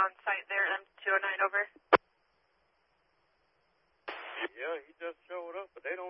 on site there, M209, over. Yeah, he just showed up, but they don't